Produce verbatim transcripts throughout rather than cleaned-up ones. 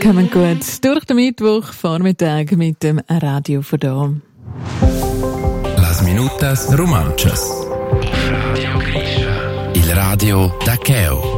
kommen gut durch den Mittwoch Vormittag mit dem Radio von da. Las minutas romanchas. Radio Grisha. Il radio da Cheo.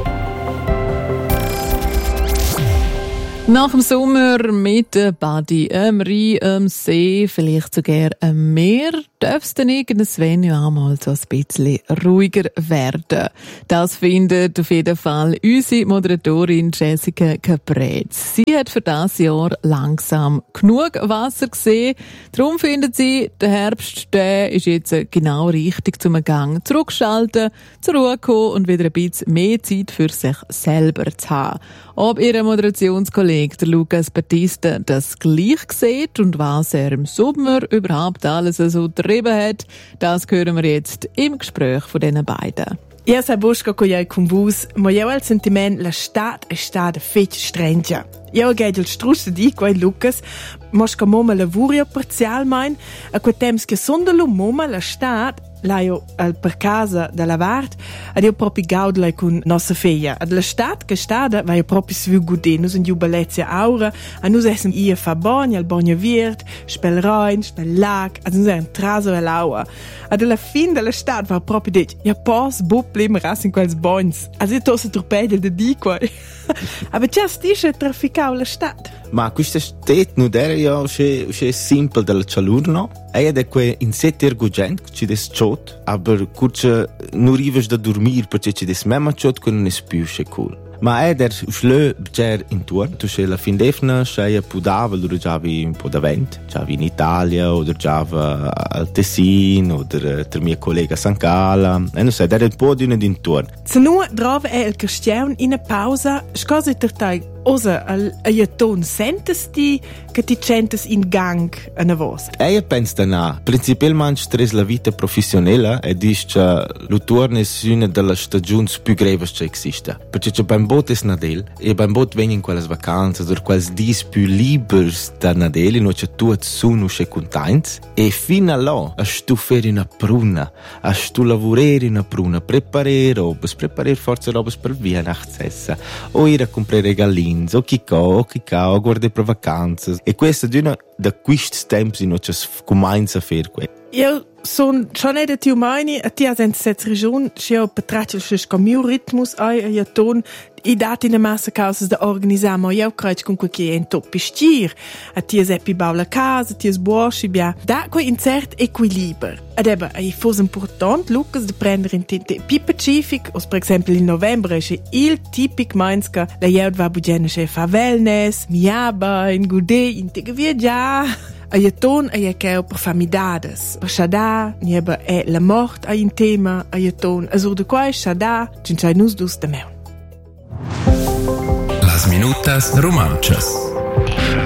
Nach dem Sommer mit dem Badi am Rhein, am See, vielleicht sogar am Meer, darf es dann irgendwann ja einmal so ein bisschen ruhiger werden. Das findet auf jeden Fall unsere Moderatorin Jessica Caprez. Sie hat für das Jahr langsam genug Wasser gesehen. Darum findet sie, der Herbst, der ist jetzt genau richtig zum Gang zurückschalten, zur Ruhe kommen und wieder ein bisschen mehr Zeit für sich selber zu haben. Ob ihr Moderationskollege, der Lucas Battista, das gleich sieht und was er im Sommer überhaupt alles so getrieben hat, das hören wir jetzt im Gespräch von diesen beiden. Io sa busco con io con vus, ma io al sentiment la stat è stata fetch strange. Io gaid il strusse di quei Lucas, mosca moma lavoro parzial mein, a quei temps che sondalo moma la stat la io al per casa da lavart, ad io proprio gaudlai con nostra figlia. Ad la stat che stada va io proprio sviu gudin, nus in jubilezia aura, a nus essen ia fa bagna, al bagna virt, spel rein, spel lag, ad nus ein traso e laua. Ad la fin della stat va proprio dit, ja pas bublem ras in quels bagns. Also io tosse torpedel de di quai. Aber just isce trafficau la stat. Ma questa stet non era ja che che simple della cialurno. E è que in sette ergogent ci des chot, aber curce non rives da dormir perché ci des memma chot con un spiusche cool. Ma è der schlö bger in tour, tu che la fin defna scheia pudava lura giavi un po' da vent, giavi in Italia oder giava al Tessin oder der mia collega San Cala, e non sai, der un po' di una din tour. Se nu drova è il cristian in a pausa, scosi ter tai osa al aiaton sentesti che ti sentes in gang a na vos. E io penso na, principalmente stres la vita professionella e dice l'utorne è una delle stagioni più grevi che esiste. Perché c'è beim Boot es Nadel e beim Boot vengono quelle vacanze oder quels dies più libers da Nadel, no c'è tutti sono e contenti e fino a là a stu fare una pruna, a stu lavorare in una pruna, preparare robe, preparare forse robe per Weihnachtsessen o ir a comprare gallini o chicò, o chicà, o guardare per vacanze. E questo è una da questi tempi non c'è comincia a fare questo. Io son schon nicht die meine, a ti asen sets region, io betrachtel sches commu ritmus ai a ton i dati in massa causas da organisamo, io credo con quel che è in top pistir, a ti epi baula casa, ti es buosci bia, da quei in cert equilibrio. Ed eba, è forse important, Lucas, de prendere in tinte più pacific, os per esempio in novembre, è il tipic mainska, la jeud va bugene che fa wellness, miaba, in gude, in te viaggia. A jeton a jekeu per famidades. Per shada, nieba è la mort a in tema, a jeton, a sur de quai shada, cincai nus dus de meu. Las minutas romanchas.